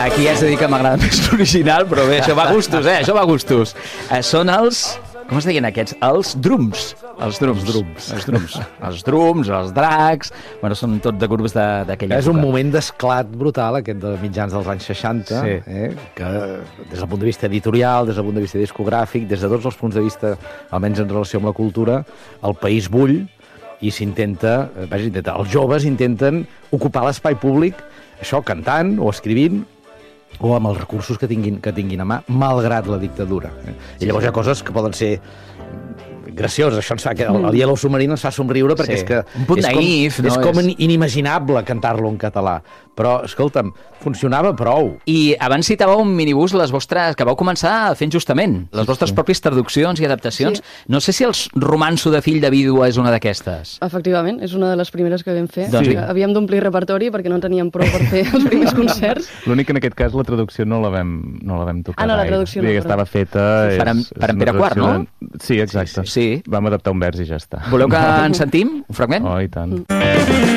Aquí ja has de dir que m'agrada més l'original, però bé, això va a gustos, això va a gustos. Són els... Com es deien aquests? Els drums. Els drums, els dracs... Bueno, són tot de grups d'aquella època. És un moment d'esclat brutal, aquest de mitjans dels anys 60, que des del punt de vista editorial, des del punt de vista discogràfic, des de tots els punts de vista, almenys en relació amb la cultura, el país bull i s'intenta, els joves intenten ocupar l'espai públic, això cantant o escrivint, o amb els recursos que tinguin a mà, malgrat la dictadura. I llavors hi ha coses que poden ser gracioses. Això ens fa que el Yellow Submarine ens fa somriure perquè és que un punt naïf, és com inimaginable cantar-lo en català. Però, escolta'm, funcionava prou. I abans citàveu un minibús que vau començar fent justament, les vostres pròpies traduccions i adaptacions. Sí. No sé si els romanço de fill de vídua és una d'aquestes. Efectivament, és una de les primeres que vam fer. Doncs sí. Havíem d'omplir repertori perquè no teníem prou per fer els primers concerts. L'únic que en aquest cas la traducció no la vam tocar. No, la traducció no. Estava feta... Per en Pere IV, no? Sí, exacte. Sí. Vam adaptar un vers i ja està. Voleu que en sentim un fragment? Oh, i tant.